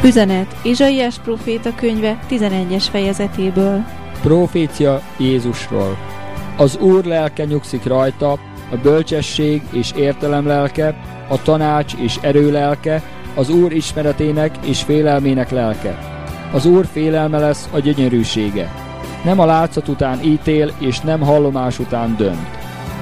Üzenet Ézsaiás próféta könyve 11. fejezetéből. Profécia Jézusról. Az Úr lelke nyugszik rajta, a bölcsesség és értelem lelke, a tanács és erő lelke, az Úr ismeretének és félelmének lelke. Az Úr félelme lesz a gyönyörűsége. Nem a látszat után ítél, és nem hallomás után dönt.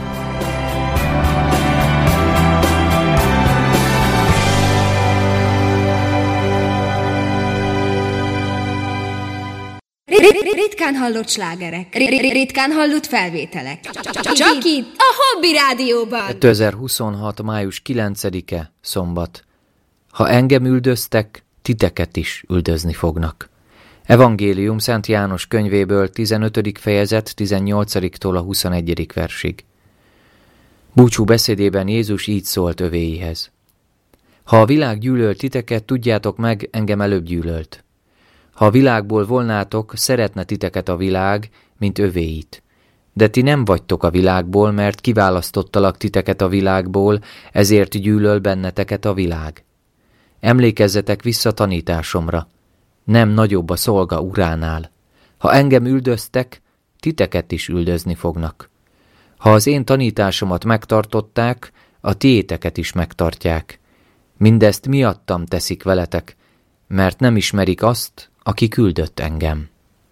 Ritkán hallott slágerek, ritkán hallott felvételek. Csak itt, a Hobby Rádióban. 2026. május 9-e, szombat. Ha engem üldöztek, titeket is üldözni fognak. Evangélium Szent János könyvéből 15. fejezet 18-tól a 21. versig. Búcsú beszédében Jézus így szólt övéihez. Ha a világ gyűlölt titeket, tudjátok meg, engem előbb gyűlölt. Ha a világból volnátok, szeretne titeket a világ, mint övéit. De ti nem vagytok a világból, mert kiválasztottalak titeket a világból, ezért gyűlöl benneteket a világ. Emlékezzetek vissza tanításomra. Nem nagyobb a szolga uránál. Ha engem üldöztek, titeket is üldözni fognak. Ha az én tanításomat megtartották, a tiéteket is megtartják. Mindezt miattam teszik veletek, mert nem ismerik azt, aki küldött engem.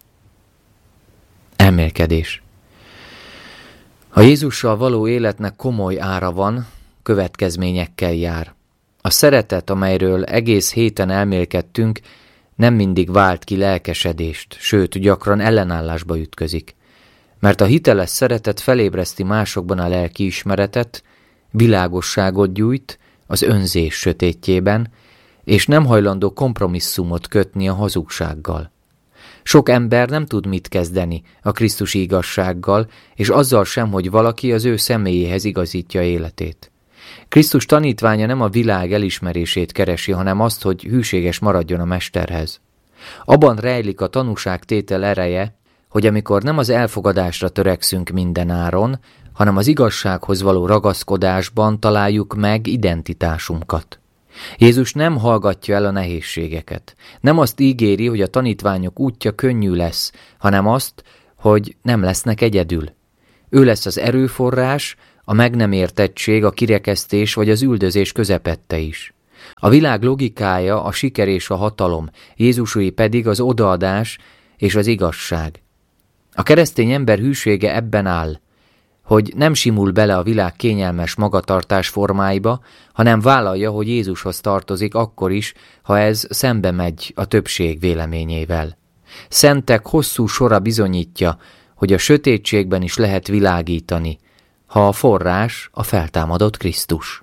Elmélkedés. A Jézussal való életnek komoly ára van, következményekkel jár. A szeretet, amelyről egész héten elmélkedtünk, nem mindig vált ki lelkesedést, sőt, gyakran ellenállásba ütközik. Mert a hiteles szeretet felébreszti másokban a lelkiismeretet, világosságot gyújt az önzés sötétjében, és nem hajlandó kompromisszumot kötni a hazugsággal. Sok ember nem tud mit kezdeni a krisztusi igazsággal, és azzal sem, hogy valaki az ő személyéhez igazítja életét. Krisztus tanítványa nem a világ elismerését keresi, hanem azt, hogy hűséges maradjon a mesterhez. Abban rejlik a tanúságtétel ereje, hogy amikor nem az elfogadásra törekszünk minden áron, hanem az igazsághoz való ragaszkodásban találjuk meg identitásunkat. Jézus nem hallgatja el a nehézségeket. Nem azt ígéri, hogy a tanítványok útja könnyű lesz, hanem azt, hogy nem lesznek egyedül. Ő lesz az erőforrás, a meg nem értettség, a kirekesztés vagy az üldözés közepette is. A világ logikája a siker és a hatalom, Jézusé pedig az odaadás és az igazság. A keresztény ember hűsége ebben áll, hogy nem simul bele a világ kényelmes magatartás formáiba, hanem vállalja, hogy Jézushoz tartozik akkor is, ha ez szembe megy a többség véleményével. Szentek hosszú sora bizonyítja, hogy a sötétségben is lehet világítani, ha a forrás a feltámadott Krisztus.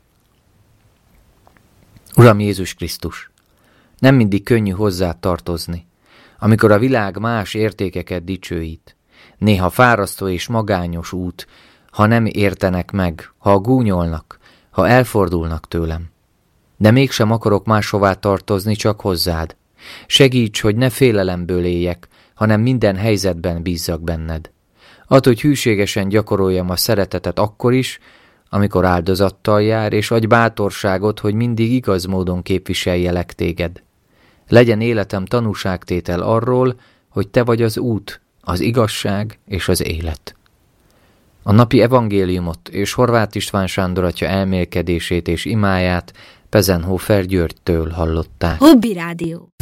Uram Jézus Krisztus, nem mindig könnyű hozzád tartozni, amikor a világ más értékeket dicsőít. Néha fárasztó és magányos út, ha nem értenek meg, ha gúnyolnak, ha elfordulnak tőlem. De mégsem akarok máshová tartozni, csak hozzád. Segíts, hogy ne félelemből éljek, hanem minden helyzetben bízzak benned. Add, hogy hűségesen gyakoroljam a szeretetet akkor is, amikor áldozattal jár, és adj bátorságot, hogy mindig igaz módon képviseljelek téged. Legyen életem tanúságtétel arról, hogy te vagy az út, az igazság és az élet. A napi evangéliumot és Horváth István Sándor atya elmélkedését és imáját Pezenhofer Györgytől hallották. Hobby Rádió.